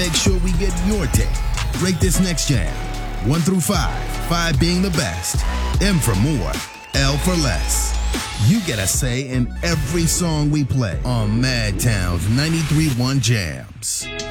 Make sure we get your take. Rate this next jam. 1 through 5, 5 being the best, M for more, L for less. You get a say in every song we play on Madtown's 93.1 Jams.